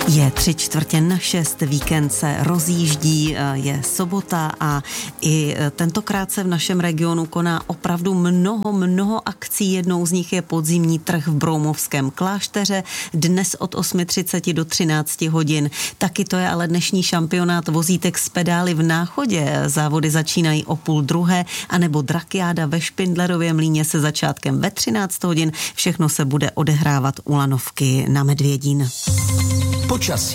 Je 5:45, víkend se rozjíždí, je sobota a i tentokrát se v našem regionu koná opravdu mnoho akcí. Jednou z nich je podzimní trh v Broumovském klášteře, dnes od 8:30 do 13 hodin. Taky to je ale dnešní šampionát vozítek s pedály v Náchodě. Závody začínají o 12:30, anebo drakiáda ve Špindlerově Mlýně se začátkem ve 13 hodin. Všechno se bude odehrávat u lanovky na Medvědín. Počasí.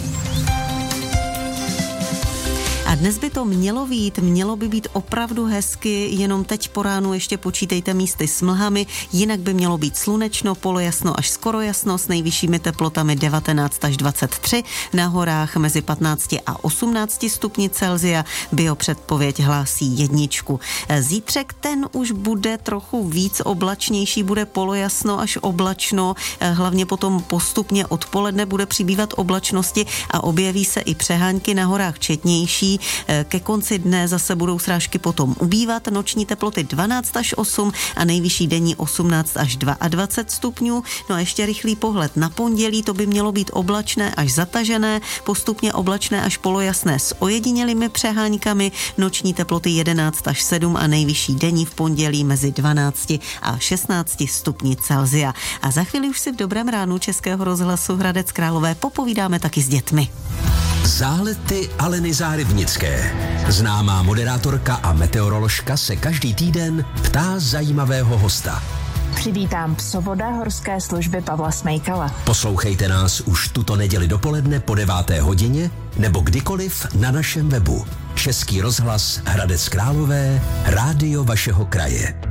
A dnes by to mělo by být opravdu hezky, jenom teď po ránu ještě počítejte místy s mlhami, jinak by mělo být slunečno, polojasno až skoro jasno s nejvyššími teplotami 19 až 23, na horách mezi 15 a 18 stupni Celsia, biopředpověď hlásí 1. Zítřek ten už bude trochu víc oblačnější, bude polojasno až oblačno, hlavně potom postupně odpoledne bude přibývat oblačnosti a objeví se i přehánky na horách četnější. Ke konci dne zase budou srážky potom ubývat, noční teploty 12 až 8 a nejvyšší denní 18 až 22 stupňů. No a ještě rychlý pohled na pondělí, to by mělo být oblačné až zatažené, postupně oblačné až polojasné s ojedinělými přeháňkami, noční teploty 11 až 7 a nejvyšší denní v pondělí mezi 12 a 16 stupni Celsia. A za chvíli už si v Dobrém ránu Českého rozhlasu Hradec Králové popovídáme taky s dětmi. Zálety Aleny Zárybnické. Známá moderátorka a meteoroložka se každý týden ptá zajímavého hosta. Přivítám psovoda horské služby Pavla Smejkala. Poslouchejte nás už tuto neděli dopoledne po 9. hodině nebo kdykoliv na našem webu. Český rozhlas Hradec Králové, rádio vašeho kraje.